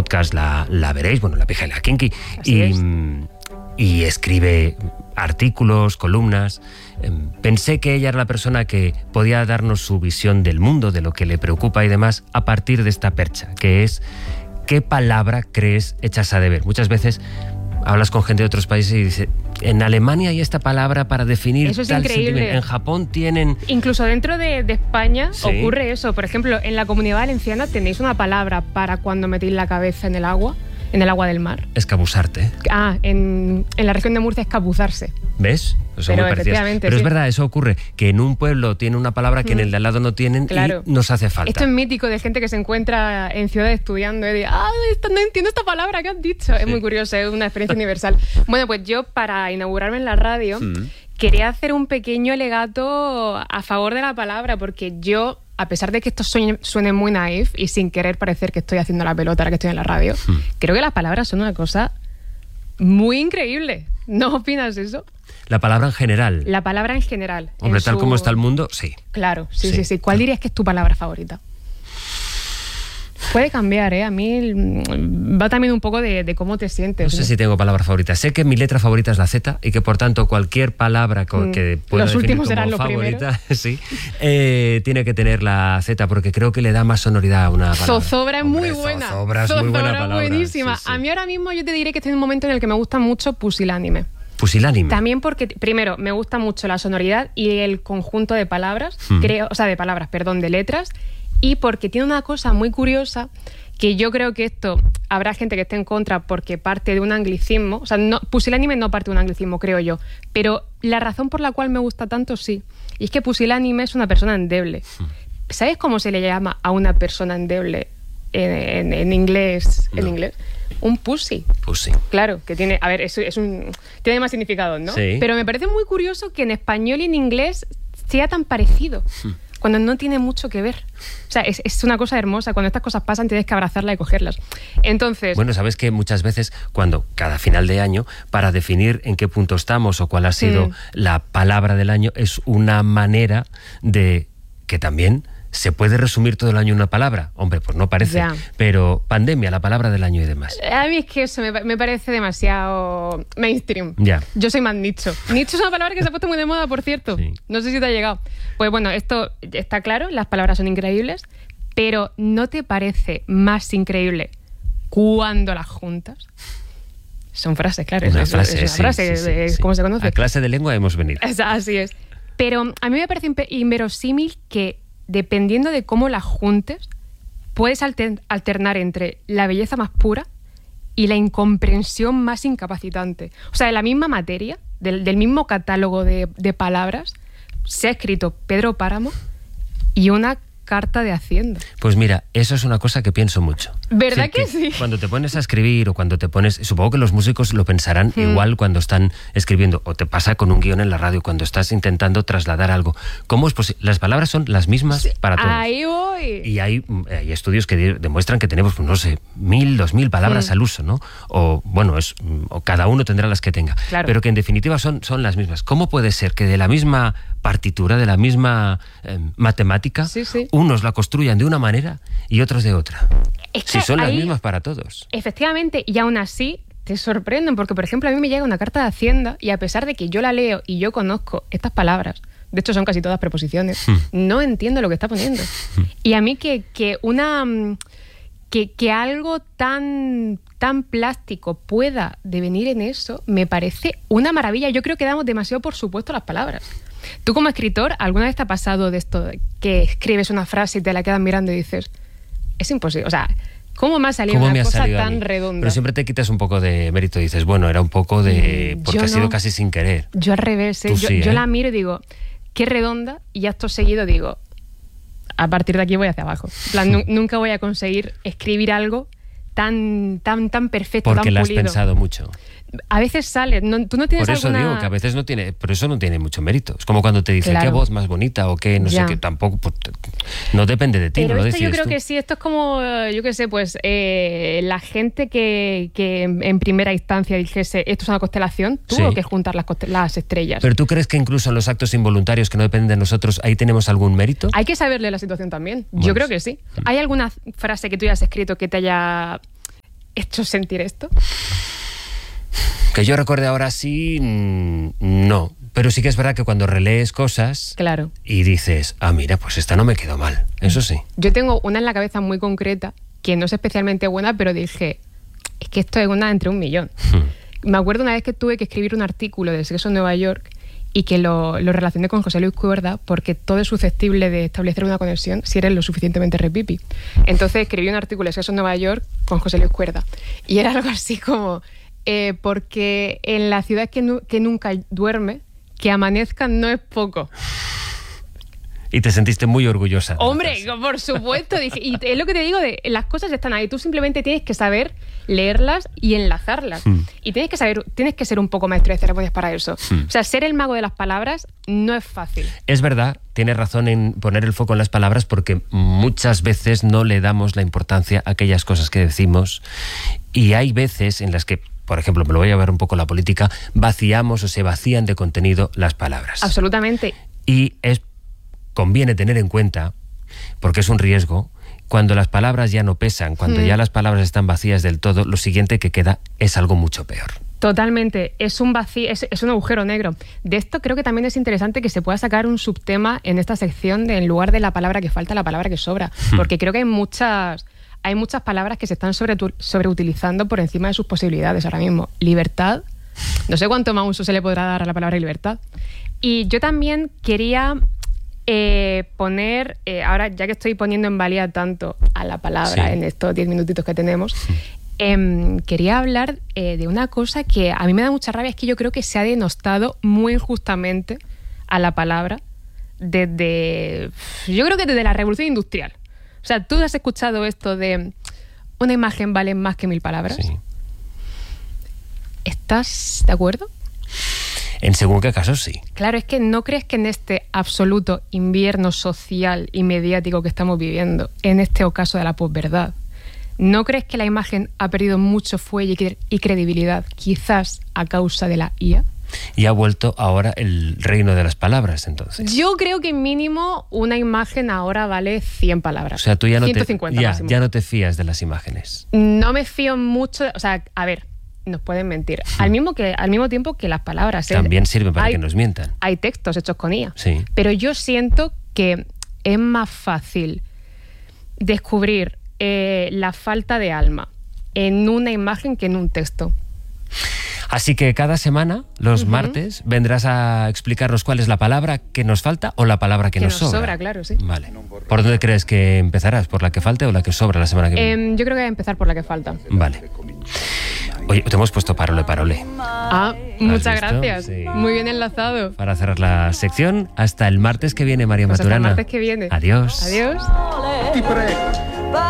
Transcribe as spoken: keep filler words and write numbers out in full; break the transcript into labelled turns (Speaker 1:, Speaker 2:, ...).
Speaker 1: podcast la, la veréis, bueno, La Pija y la Kinky,
Speaker 2: Así
Speaker 1: y,
Speaker 2: es.
Speaker 1: y escribe artículos, columnas. Pensé que ella era la persona que podía darnos su visión del mundo, de lo que le preocupa y demás, a partir de esta percha, que es ¿qué palabra crees echas a deber? Muchas veces hablas con gente de otros países y dices, en Alemania hay esta palabra para definir
Speaker 2: eso es
Speaker 1: tal
Speaker 2: increíble.
Speaker 1: sentimiento. En Japón tienen...
Speaker 2: Incluso dentro de, de España
Speaker 1: Sí.
Speaker 2: ocurre eso. Por ejemplo, en la Comunidad Valenciana tenéis una palabra para cuando metéis la cabeza en el agua, en el agua del mar.
Speaker 1: Escabusarte.
Speaker 2: Ah, en, en la región de Murcia, escabuzarse.
Speaker 1: ¿Ves? Son
Speaker 2: Pero
Speaker 1: muy parecidas.
Speaker 2: efectivamente,
Speaker 1: Pero
Speaker 2: sí.
Speaker 1: es verdad, eso ocurre, que en un pueblo tiene una palabra que en el de al lado no tienen,
Speaker 2: Claro.
Speaker 1: y nos hace falta.
Speaker 2: Esto es mítico de gente que se encuentra en ciudades estudiando y dice, ah, esta- no entiendo esta palabra que has dicho. Es
Speaker 1: Sí.
Speaker 2: muy curioso, es una experiencia universal. Bueno, pues yo para inaugurarme en la radio
Speaker 1: Mm.
Speaker 2: quería hacer un pequeño alegato a favor de la palabra, porque yo, a pesar de que esto suene, suene muy naif y sin querer parecer que estoy haciendo la pelota ahora que estoy en la radio,
Speaker 1: Mm.
Speaker 2: creo que las palabras son una cosa muy increíble. ¿No opinas eso?
Speaker 1: La palabra en general.
Speaker 2: La palabra en general.
Speaker 1: Hombre,
Speaker 2: en
Speaker 1: tal
Speaker 2: su-
Speaker 1: como está el mundo, sí.
Speaker 2: Claro, sí,
Speaker 1: Sí.
Speaker 2: sí, sí. ¿Cuál dirías que es tu palabra favorita? Puede cambiar, ¿eh? A mí mm, va también un poco de, de cómo te sientes.
Speaker 1: No sé si tengo palabra favorita. Sé que mi letra favorita es la Z y que por tanto cualquier palabra co-
Speaker 2: Mm,
Speaker 1: que pueda
Speaker 2: los
Speaker 1: definir
Speaker 2: últimos
Speaker 1: como
Speaker 2: serán los
Speaker 1: favorita sí, eh, tiene que tener la Z porque creo que le da más sonoridad a una palabra.
Speaker 2: Zozobra es
Speaker 1: Hombre,
Speaker 2: muy buena.
Speaker 1: Zozobra es muy buena palabra.
Speaker 2: buenísima.
Speaker 1: Sí, sí.
Speaker 2: A mí ahora mismo yo te diré que estoy en un momento en el que me gusta mucho pusilánime.
Speaker 1: Pusilánime.
Speaker 2: También porque, primero, me gusta mucho la sonoridad y el conjunto de palabras,
Speaker 1: Hmm.
Speaker 2: creo, o sea, de palabras, perdón, de letras, y porque tiene una cosa muy curiosa que yo creo que esto habrá gente que esté en contra porque parte de un anglicismo, o sea, no, pusilánime no parte de un anglicismo, creo yo, pero la razón por la cual me gusta tanto sí, y es que pusilánime es una persona endeble. ¿Sabes cómo se le llama a una persona endeble en, en- en inglés? En
Speaker 1: No.
Speaker 2: inglés, un pussy.
Speaker 1: Pussy.
Speaker 2: Claro, que tiene, a ver, es, es un, tiene más significados, ¿no?
Speaker 1: Sí.
Speaker 2: Pero me parece muy curioso que en español y en inglés sea tan parecido, cuando no tiene mucho que ver. O sea, es, es una cosa hermosa. Cuando estas cosas pasan tienes que abrazarlas y cogerlas. Entonces,
Speaker 1: Bueno, sabes que muchas veces cuando cada final de año, para definir en qué punto estamos o cuál ha sido
Speaker 2: Mm.
Speaker 1: la palabra del año, es una manera de que también se puede resumir todo el año en una palabra. Hombre, pues no parece.
Speaker 2: Ya.
Speaker 1: Pero pandemia, la palabra del año y demás.
Speaker 2: a mí es que eso me, me parece demasiado mainstream.
Speaker 1: Ya.
Speaker 2: Yo soy más nicho. Nicho es una palabra que se ha puesto muy de moda, por cierto.
Speaker 1: Sí.
Speaker 2: No sé si te ha llegado. Pues bueno, esto está claro, las palabras son increíbles, pero ¿no te parece más increíble cuando las juntas? Son frases, claro.
Speaker 1: Una
Speaker 2: es, es-
Speaker 1: frase,
Speaker 2: es una
Speaker 1: sí,
Speaker 2: frase,
Speaker 1: sí, sí,
Speaker 2: es
Speaker 1: sí.
Speaker 2: como se conoce.
Speaker 1: A clase de lengua hemos venido.
Speaker 2: Es- Así es. Pero a mí me parece impe- inverosímil que, dependiendo de cómo las juntes, puedes alter- alternar entre la belleza más pura y la incomprensión más incapacitante. O sea, de la misma materia, del, del mismo catálogo de, de palabras, se ha escrito Pedro Páramo y una carta de Hacienda.
Speaker 1: Pues mira, eso es una cosa que pienso mucho.
Speaker 2: ¿Verdad
Speaker 1: Es
Speaker 2: que
Speaker 1: decir,
Speaker 2: sí?
Speaker 1: Cuando te pones a escribir o cuando te pones... Supongo que los músicos lo pensarán
Speaker 2: Hmm.
Speaker 1: igual cuando están escribiendo. O te pasa con un guión en la radio, cuando estás intentando trasladar algo. ¿Cómo es posible? Las palabras son las mismas para todos.
Speaker 2: Ahí voy.
Speaker 1: Y hay, hay estudios que de- demuestran que tenemos, pues, no sé, mil, dos mil palabras
Speaker 2: Hmm.
Speaker 1: al uso, ¿no? O, bueno, es, o cada uno tendrá las que tenga.
Speaker 2: Claro.
Speaker 1: Pero que en definitiva son, son las mismas. ¿Cómo puede ser que de la misma partitura, de la misma eh, matemática,
Speaker 2: Sí, sí.
Speaker 1: unos la construyan de una manera y otros de otra?
Speaker 2: Es que
Speaker 1: Si son las
Speaker 2: ahí-
Speaker 1: mismas para todos.
Speaker 2: Efectivamente, y aún así te sorprenden, porque por ejemplo a mí me llega una carta de Hacienda y a pesar de que yo la leo y yo conozco estas palabras, de hecho son casi todas preposiciones,
Speaker 1: Hmm.
Speaker 2: no entiendo lo que está poniendo. Y a mí que, que una mm, que, que algo tan, tan plástico pueda devenir en eso, me parece una maravilla. Yo creo que damos demasiado por supuesto las palabras. Tú como escritor, ¿alguna vez te ha pasado de esto de que escribes una frase y te la quedas mirando y dices, es imposible? O sea, ¿cómo me ha salido
Speaker 1: ¿Cómo
Speaker 2: una
Speaker 1: me ha
Speaker 2: cosa
Speaker 1: salido a
Speaker 2: tan
Speaker 1: mí?
Speaker 2: redonda?
Speaker 1: Pero siempre te quitas un poco de mérito y dices, bueno, era un poco de...
Speaker 2: Mm,
Speaker 1: porque
Speaker 2: yo
Speaker 1: ha sido
Speaker 2: no.
Speaker 1: casi sin querer.
Speaker 2: Yo al revés, ¿eh?
Speaker 1: Tú
Speaker 2: yo,
Speaker 1: sí,
Speaker 2: yo
Speaker 1: ¿eh?
Speaker 2: la miro y digo, qué redonda, y acto seguido digo, a partir de aquí voy hacia abajo. En plan, nu- nunca voy a conseguir escribir algo tan, tan, tan perfecto,
Speaker 1: Porque
Speaker 2: tan
Speaker 1: la has
Speaker 2: pulido.
Speaker 1: pensado mucho.
Speaker 2: A veces sale, no, tú no tienes
Speaker 1: Por eso
Speaker 2: alguna...
Speaker 1: digo que a veces no tiene, pero eso no tiene mucho mérito. Es como cuando te dicen
Speaker 2: Claro.
Speaker 1: qué voz más bonita o qué, no
Speaker 2: Ya.
Speaker 1: sé qué, tampoco, pues, te- no depende de ti,
Speaker 2: Pero
Speaker 1: no lo
Speaker 2: esto yo
Speaker 1: decides
Speaker 2: creo
Speaker 1: tú.
Speaker 2: que sí, esto es como, eh, yo qué sé, pues eh, la gente que, que en en primera instancia dijese esto es una constelación, tuvo
Speaker 1: Sí.
Speaker 2: que juntar las, conste- las estrellas.
Speaker 1: Pero tú crees que incluso en los actos involuntarios que no dependen de nosotros, ahí tenemos algún mérito?
Speaker 2: Hay que saberle la situación también.
Speaker 1: Bueno,
Speaker 2: Yo creo que sí. ¿Hay alguna frase que tú hayas escrito que te haya hecho sentir esto?
Speaker 1: Que yo recuerde ahora sí, no. Pero sí que es verdad que cuando relees cosas
Speaker 2: claro.
Speaker 1: y dices, ah, mira, pues esta no me quedó mal. Eso sí.
Speaker 2: Yo tengo una en la cabeza muy concreta, que no es especialmente buena, pero dije, es que esto es una entre un millón. Hmm. Me acuerdo una vez que tuve que escribir un artículo de Sexo en Nueva York y que lo, lo relacioné con José Luis Cuerda porque todo es susceptible de establecer una conexión si eres lo suficientemente repipi. Entonces escribí un artículo de Sexo en Nueva York con José Luis Cuerda y era algo así como, eh, porque en la ciudad que, nu que nunca duerme, que amanezcan no es poco.
Speaker 1: Y te sentiste muy orgullosa.
Speaker 2: Hombre, por supuesto. Dije, y es lo que te digo, de, las cosas están ahí. Tú simplemente tienes que saber leerlas y enlazarlas. Mm. Y tienes que saber, tienes que ser un poco maestro de ceremonias para eso. Mm. O sea, ser el mago de las palabras no es fácil.
Speaker 1: Es verdad, tienes razón en poner el foco en las palabras porque muchas veces no le damos la importancia a aquellas cosas que decimos. Y hay veces en las que, por ejemplo, me lo voy a llevar un poco a la política, vaciamos o se vacían de contenido las palabras.
Speaker 2: Absolutamente.
Speaker 1: Y es conviene tener en cuenta, porque es un riesgo, cuando las palabras ya no pesan, cuando mm. ya las palabras están vacías del todo, lo siguiente que queda es algo mucho peor.
Speaker 2: Totalmente, es un vacío, es, es un agujero negro. De esto creo que también es interesante que se pueda sacar un subtema en esta sección de, en lugar de la palabra que falta, la palabra que sobra, mm. porque creo que hay muchas... Hay muchas palabras que se están sobre, sobreutilizando por encima de sus posibilidades ahora mismo. Libertad, no sé cuánto más uso se le podrá dar a la palabra libertad. Y yo también quería eh, poner, eh, ahora ya que estoy poniendo en valía tanto a la palabra sí. en estos diez minutitos que tenemos, eh, quería hablar eh, de una cosa que a mí me da mucha rabia, es que yo creo que se ha denostado muy injustamente a la palabra desde, yo creo que desde la Revolución Industrial. O sea, ¿tú has escuchado esto de una imagen vale más que mil palabras?
Speaker 1: Sí.
Speaker 2: ¿Estás de acuerdo?
Speaker 1: En según qué casos, sí.
Speaker 2: Claro, es que ¿no crees que en este absoluto invierno social y mediático que estamos viviendo, en este ocaso de la posverdad, ¿no crees que la imagen ha perdido mucho fuelle y credibilidad, quizás a causa de la I A?
Speaker 1: Y ha vuelto ahora el reino de las palabras, entonces.
Speaker 2: Yo creo que mínimo una imagen ahora vale cien palabras.
Speaker 1: O sea, tú ya no,
Speaker 2: ciento cincuenta
Speaker 1: te, ya,
Speaker 2: máximo.
Speaker 1: ya no te fías de las imágenes.
Speaker 2: No me fío mucho, o sea, a ver, nos pueden mentir. Al mismo, que, al mismo tiempo que las palabras...
Speaker 1: También
Speaker 2: ¿eh?
Speaker 1: sirven para
Speaker 2: hay,
Speaker 1: que nos mientan.
Speaker 2: Hay textos hechos con I A.
Speaker 1: Sí.
Speaker 2: Pero yo siento que es más fácil descubrir eh, la falta de alma en una imagen que en un texto.
Speaker 1: Así que cada semana, los uh-huh. martes, vendrás a explicarnos cuál es la palabra que nos falta o la palabra que,
Speaker 2: que
Speaker 1: nos,
Speaker 2: nos
Speaker 1: sobra.
Speaker 2: sobra, claro, sí.
Speaker 1: Vale. ¿Por dónde crees que empezarás? ¿Por la que falte o la que sobra la semana que viene?
Speaker 2: Eh, yo creo que voy a empezar por la que falta.
Speaker 1: Vale. Oye, te hemos puesto parole, parole.
Speaker 2: Ah, muchas
Speaker 1: visto?
Speaker 2: gracias.
Speaker 1: Sí.
Speaker 2: Muy bien enlazado.
Speaker 1: Para cerrar la sección, hasta el martes que viene, María
Speaker 2: Pues
Speaker 1: Maturana.
Speaker 2: hasta el martes que viene.
Speaker 1: Adiós.
Speaker 2: Adiós.